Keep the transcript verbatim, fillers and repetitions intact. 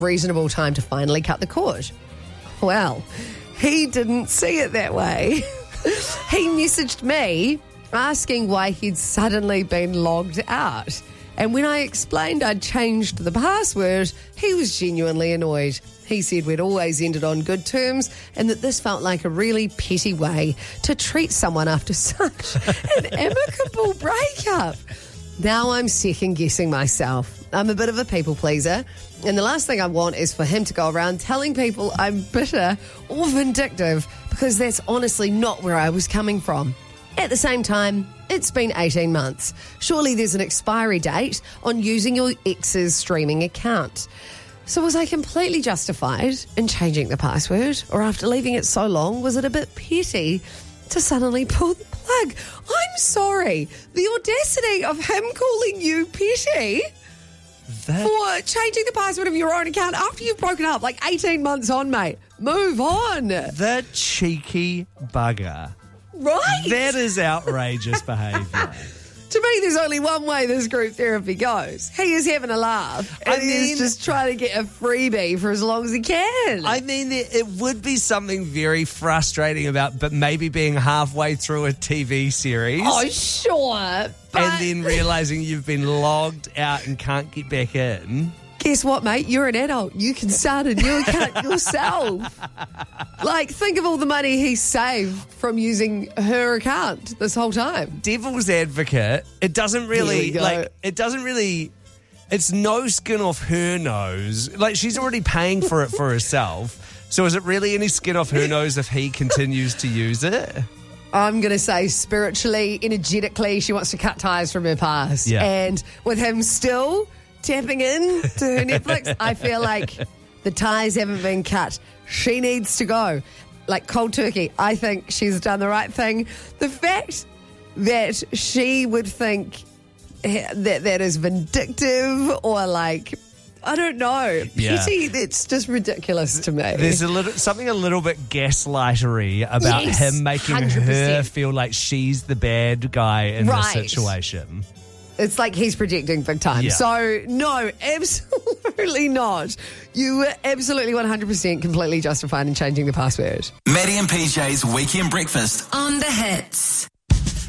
reasonable time to finally cut the cord. Well, he didn't see it that way. He messaged me asking why he'd suddenly been logged out. And when I explained I'd changed the password, he was genuinely annoyed. He said we'd always ended on good terms and that this felt like a really petty way to treat someone after such an amicable breakup. Now I'm second-guessing myself. I'm a bit of a people pleaser, and the last thing I want is for him to go around telling people I'm bitter or vindictive, because that's honestly not where I was coming from. At the same time, it's been eighteen months. Surely there's an expiry date on using your ex's streaming account. So was I completely justified in changing the password? Or after leaving it so long, was it a bit petty to suddenly pull the plug? I'm sorry. The audacity of him calling you petty that... for changing the password of your own account after you've broken up, like eighteen months on, mate. Move on. The cheeky bugger. Right? That is outrageous behaviour. To me, there's only one way this group therapy goes. He is having a laugh. And I mean, he's just trying to get a freebie for as long as he can. I mean, it, it would be something very frustrating about, but maybe being halfway through a T V series. Oh, sure. But And then realising you've been logged out and can't get back in. guess what, mate? You're an adult. You can start a new account yourself. Like, think of all the money he saved from using her account this whole time. Devil's advocate, it doesn't really, like, it doesn't really, it's no skin off her nose. Like, she's already paying for it for herself. So is it really any skin off her nose if he continues to use it? I'm going to say spiritually, energetically, she wants to cut ties from her past. Yeah. And with him still tapping in to her Netflix, I feel like the ties haven't been cut. She needs to go. Like cold turkey. I think she's done the right thing. The fact that she would think that that is vindictive or like, I don't know, Yeah. petty, it's just ridiculous to me. There's a little something a little bit gaslightery about Yes, him making one hundred percent. her feel like she's the bad guy in Right. the situation. It's like he's projecting big time. Yeah. So, no, absolutely not. You were absolutely one hundred percent completely justified in changing the password. Maddie and P J's Weekend Breakfast On the Hits.